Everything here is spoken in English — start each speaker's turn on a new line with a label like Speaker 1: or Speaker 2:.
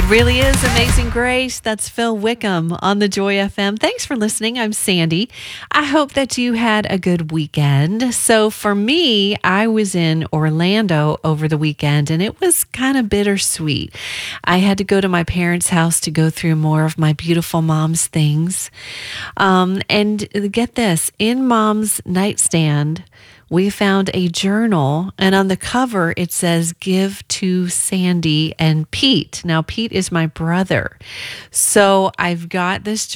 Speaker 1: It really is Amazing Grace. That's Phil Wickham on the Joy FM. Thanks for listening. I'm Sandy. I hope that you had a good weekend. So for me, I was in Orlando over the weekend and it was kind of bittersweet. I had to go to my parents' house to go through more of my beautiful mom's things. And get this, in mom's nightstand, we found a journal, and on the cover it says, "Give to Sandy and Pete." Now, Pete is my brother. So I've got this